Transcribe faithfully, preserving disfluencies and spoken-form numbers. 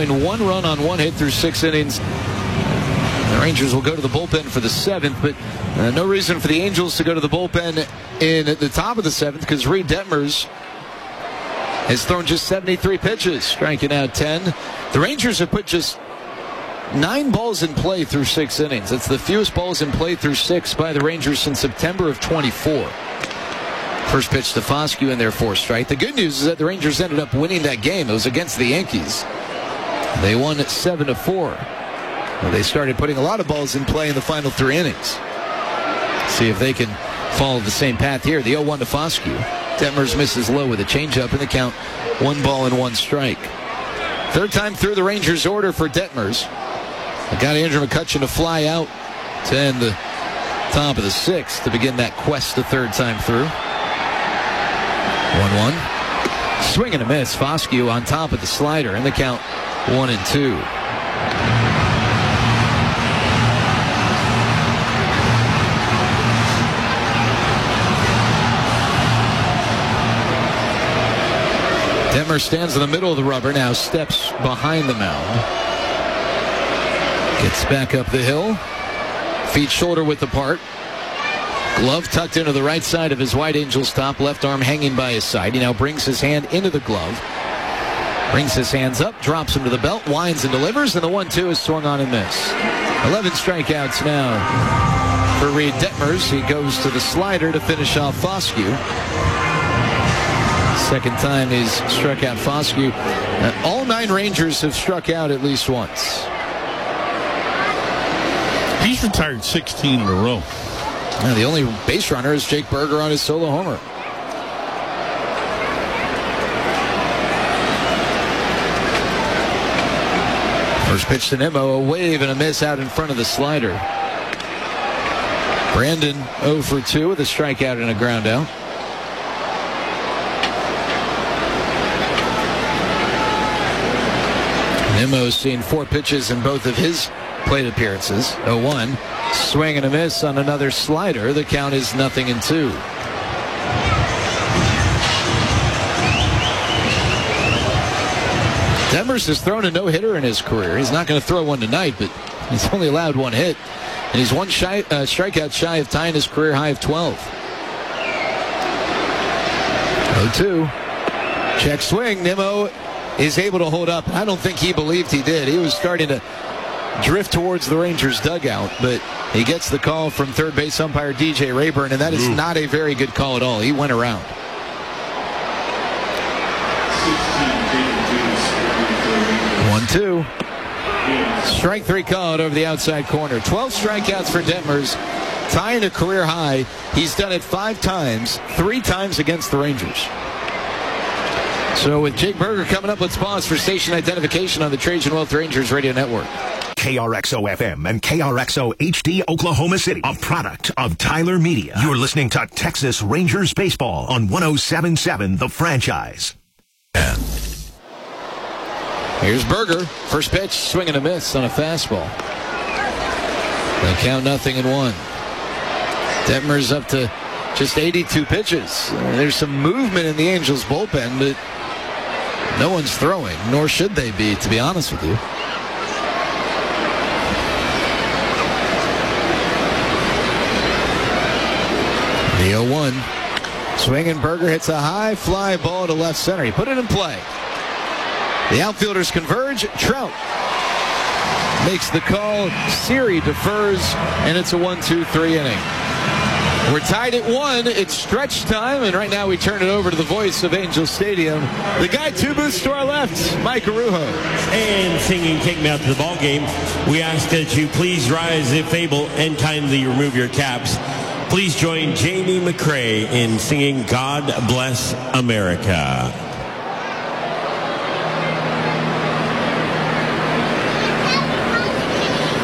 allowing one run on one hit through six innings. The Rangers will go to the bullpen for the seventh, but uh, no reason for the Angels to go to the bullpen in at the top of the seventh because Reed Detmers has thrown just seventy-three pitches, striking out ten. The Rangers have put just nine balls in play through six innings. That's the fewest balls in play through six by the Rangers since September of twenty-four. First pitch to Foscue in their fourth strike. The good news is that the Rangers ended up winning that game. It was against the Yankees. They won at seven to four. Well, they started putting a lot of balls in play in the final three innings. See if they can follow the same path here. The oh one to Foscue. Detmers misses low with a changeup in the count. One ball and one strike. Third time through the Rangers' order for Detmers. I got Andrew McCutchen to fly out to end the top of the sixth to begin that quest the third time through. one one. Swing and a miss. Foscue on top of the slider in the count. One and two. Detmers stands in the middle of the rubber, now steps behind the mound. Gets back up the hill. Feet shoulder width apart. Glove tucked into the right side of his White Angels top. Left arm hanging by his side. He now brings his hand into the glove. Brings his hands up. Drops him to the belt. Winds and delivers. And the one two is swung on and miss. eleven strikeouts now for Reed Detmers. He goes to the slider to finish off Foscue. Second time he's struck out Foscue. Uh, all nine Rangers have struck out at least once. He's retired sixteen in a row. Now, the only base runner is Jake Burger on his solo homer. First pitch to Nimmo, a wave and a miss out in front of the slider. Brandon oh for two with a strikeout and a ground out. Nimmo's seen four pitches in both of his plate appearances. oh one. Swing and a miss on another slider. The count is nothing and two. Detmers has thrown a no-hitter in his career. He's not going to throw one tonight, but he's only allowed one hit. And he's one shy, uh, strikeout shy of tying his career high of twelve. oh two. Check swing. Nimmo is able to hold up. I don't think he believed he did. He was starting to drift towards the Rangers dugout, but he gets the call from third base umpire D J Rayburn, and that is Ooh. not a very good call at all. He went around. one two. Strike three called over the outside corner. twelve strikeouts for Detmers, tying a career high. He's done it five times, three times against the Rangers. So with Jake Burger coming up, let's pause for station identification on the Trajan Wealth Rangers Radio Network. K R X O F M and K R X O H D Oklahoma City, a product of Tyler Media. You're listening to Texas Rangers Baseball on one oh seven point seven The Franchise. Here's Burger. First pitch, swing and a miss on a fastball. They'll count nothing in one. Detmers up to just eighty-two pitches. There's some movement in the Angels bullpen, but no one's throwing, nor should they be, to be honest with you. The oh one. Swinging, Burger hits a high fly ball to left center. He put it in play. The outfielders converge. Trout makes the call. Siri defers, and it's a one two three inning. We're tied at one. It's stretch time, and right now we turn it over to the voice of Angel Stadium, the guy two booths to our left, Mike Arujo. And singing "Take Me Out to the Ball Game," we ask that you please rise if able and kindly remove your caps. Please join Jamie McCray in singing "God Bless America."